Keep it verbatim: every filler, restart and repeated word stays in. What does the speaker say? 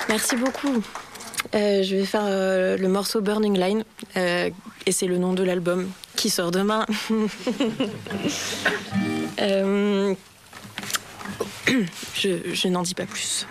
Merci beaucoup. Euh, je vais faire euh, le morceau Burning Line, euh, et c'est le nom de l'album qui sort demain. euh, je je n'en dis pas plus.